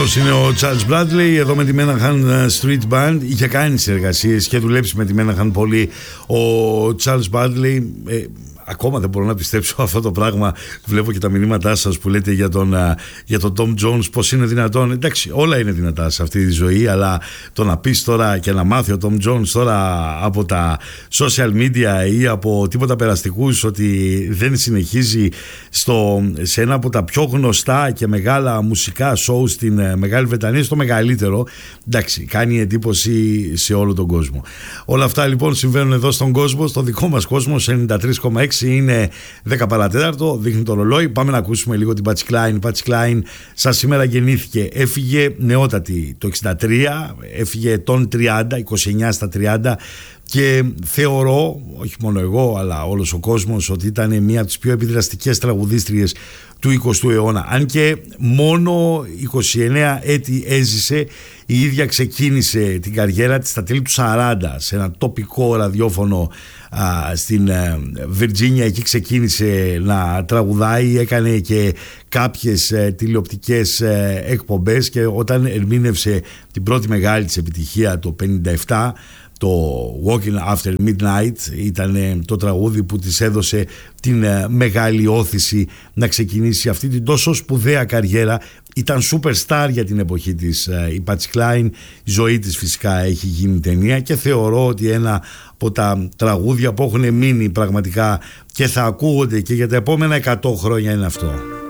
Αυτός είναι ο Charles Bradley εδώ με τη Menahan Street Band. Είχε κάνει συνεργασίες και δουλέψει με τη Menahan πολύ ο Charles Bradley. Ακόμα δεν μπορώ να πιστέψω αυτό το πράγμα. Βλέπω και τα μηνύματά σας που λέτε για τον Tom Jones, πως είναι δυνατόν. Εντάξει, όλα είναι δυνατά σε αυτή τη ζωή, αλλά το να πεις τώρα και να μάθει ο Tom Jones τώρα από τα social media ή από τίποτα περαστικούς ότι δεν συνεχίζει σε ένα από τα πιο γνωστά και μεγάλα μουσικά show στην Μεγάλη Βρετανία, στο μεγαλύτερο, εντάξει, κάνει εντύπωση σε όλο τον κόσμο. Όλα αυτά λοιπόν συμβαίνουν εδώ στον κόσμο, στο δικό μας κόσμο, σε 93,6. Είναι 10 παρατέταρτο, δείχνει το ρολόι. Πάμε να ακούσουμε λίγο την Patsy Cline. Η Patsy Cline σαν σήμερα γεννήθηκε, έφυγε νεότατη το 63, έφυγε τον 30, 29 στα 30, και θεωρώ, όχι μόνο εγώ αλλά όλος ο κόσμος, ότι ήταν μία από τις πιο επιδραστικές τραγουδίστριες του 20ου αιώνα. Αν και μόνο 29 έτη έζησε, η ίδια ξεκίνησε την καριέρα της στα τέλη του 40 σε ένα τοπικό ραδιόφωνο στην Βιρτζίνια. Εκεί ξεκίνησε να τραγουδάει, έκανε και κάποιες τηλεοπτικές εκπομπές, και όταν ερμήνευσε την πρώτη μεγάλη της επιτυχία το 57, το Walking After Midnight, ήταν το τραγούδι που της έδωσε την μεγάλη όθηση να ξεκινήσει αυτή την τόσο σπουδαία καριέρα. Ήταν superstar για την εποχή της η Patsy Cline. Η ζωή της φυσικά έχει γίνει ταινία, και θεωρώ ότι ένα από τα τραγούδια που έχουν μείνει πραγματικά και θα ακούγονται και για τα επόμενα 100 χρόνια είναι αυτό.